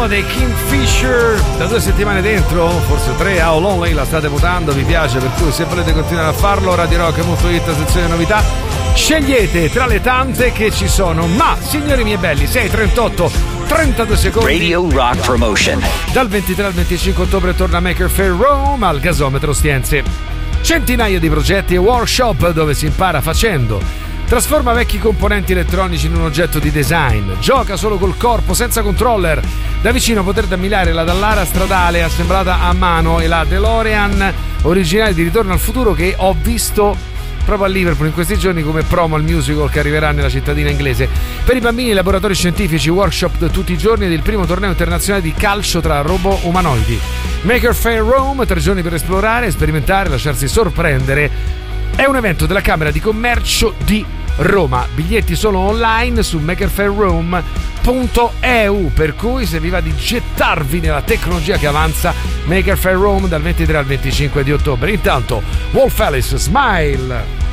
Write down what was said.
nuova dei Kingfisher, da 2 settimane dentro, forse 3, How Lonely, la state votando, vi piace, per cui se volete continuare a farlo, Radio Rock.it, sezione novità, scegliete tra le tante che ci sono. Ma, signori miei belli, 6:38, 32 secondi. Radio Rock Promotion. Dal 23 al 25 ottobre torna Maker Faire Rome al Gasometro Ostiense. Centinaia di progetti e workshop dove si impara facendo. Trasforma vecchi componenti elettronici in un oggetto di design. Gioca solo col corpo, senza controller. Da vicino poter ammmirare la Dallara stradale assemblata a mano e la DeLorean originale di Ritorno al futuro che ho visto proprio a Liverpool in questi giorni come promo al musical che arriverà nella cittadina inglese. Per i bambini, laboratori scientifici, workshop tutti i giorni ed il primo torneo internazionale di calcio tra robot umanoidi. Maker Faire Rome, 3 giorni per esplorare, sperimentare, lasciarsi sorprendere. È un evento della Camera di Commercio di Roma. Biglietti solo online su makerfairrome.eu, per cui se vi va di gettarvi nella tecnologia che avanza, Maker Faire Rome dal 23 al 25 di ottobre. Intanto, Wolf Alice, Smile.